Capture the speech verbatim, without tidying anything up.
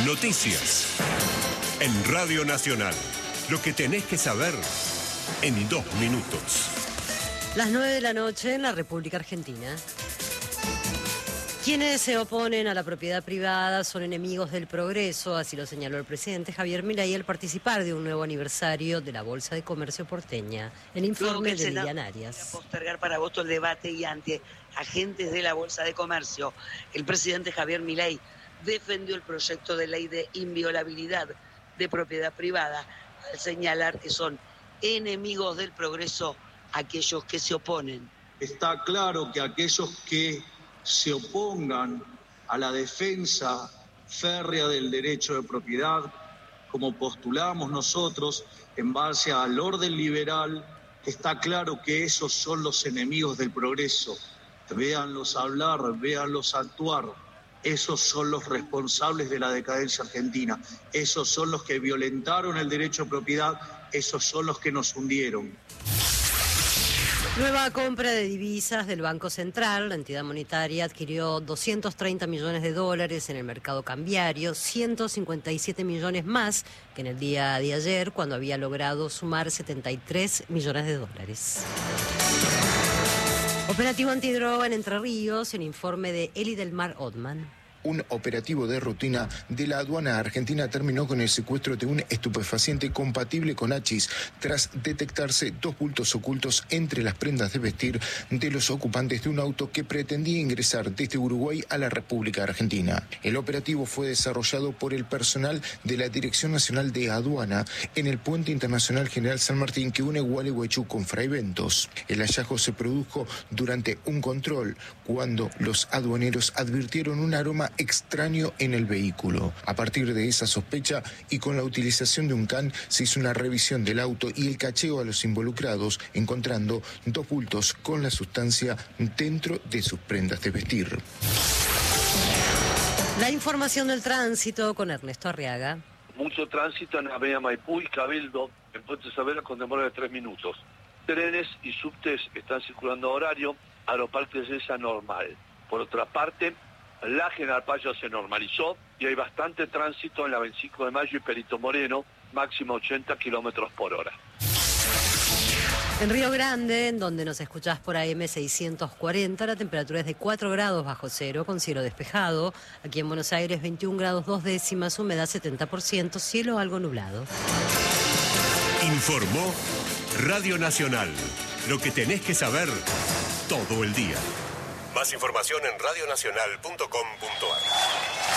Noticias. En Radio Nacional. Lo que tenés que saber en dos minutos. Las nueve de la noche en la República Argentina. Quienes se oponen a la propiedad privada son enemigos del progreso, así lo señaló el presidente Javier Milei al participar de un nuevo aniversario de la Bolsa de Comercio porteña. El informe de Lilian Arias. Postergar para agosto el debate y ante agentes de la Bolsa de Comercio, el presidente Javier Milei defendió el proyecto de ley de inviolabilidad de propiedad privada al señalar que son enemigos del progreso aquellos que se oponen. Está claro que aquellos que se opongan a la defensa férrea del derecho de propiedad, como postulamos nosotros en base al orden liberal, está claro que esos son los enemigos del progreso. Véanlos hablar, véanlos actuar. Esos son los responsables de la decadencia argentina. Esos son los que violentaron el derecho de propiedad. Esos son los que nos hundieron. Nueva compra de divisas del Banco Central. La entidad monetaria adquirió doscientos treinta millones de dólares en el mercado cambiario, ciento cincuenta y siete millones más que en el día de ayer, cuando había logrado sumar setenta y tres millones de dólares. Operativo antidroga en Entre Ríos, el informe de Eli del Mar Ottman. Un operativo de rutina de la aduana argentina terminó con el secuestro de un estupefaciente compatible con hachís tras detectarse dos bultos ocultos entre las prendas de vestir de los ocupantes de un auto que pretendía ingresar desde Uruguay a la República Argentina. El operativo fue desarrollado por el personal de la Dirección Nacional de Aduana en el Puente Internacional General San Martín que une Gualeguaychú con Fray Bentos. El hallazgo se produjo durante un control cuando los aduaneros advirtieron un aroma extraño en el vehículo. A partir de esa sospecha y con la utilización de un can, se hizo una revisión del auto y el cacheo a los involucrados, encontrando dos bultos con la sustancia dentro de sus prendas de vestir. La información del tránsito con Ernesto Arriaga. Mucho tránsito en Avenida Maipú y Cabildo, en Puente Saavedra con demora de tres minutos. Trenes y subtes están circulando a horario, Aeroparque Ezeiza normal. Por otra parte, la General Paz se normalizó y hay bastante tránsito en la veinticinco de mayo y Perito Moreno, máximo ochenta kilómetros por hora. En Río Grande, en donde nos escuchás por A M seiscientos cuarenta, la temperatura es de cuatro grados bajo cero, con cielo despejado. Aquí en Buenos Aires, veintiún grados dos décimas, humedad setenta por ciento, cielo algo nublado. Informó Radio Nacional. Lo que tenés que saber todo el día. Más información en radionacional punto com punto ar.